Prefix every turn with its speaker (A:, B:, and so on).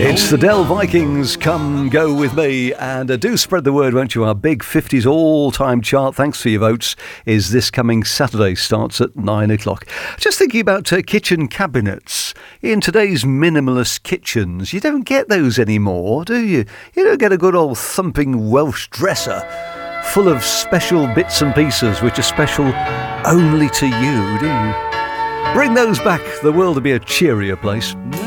A: It's the Dell Vikings, Come Go With Me, and do spread the word, won't you? Our big 50s all-time chart, thanks for your votes, is this coming Saturday, starts at 9 o'clock. Just thinking about kitchen cabinets. In today's minimalist kitchens, you don't get those anymore, do you? You don't get a good old thumping Welsh dresser full of special bits and pieces which are special only to you, do you? Bring those back, the world will be a cheerier place.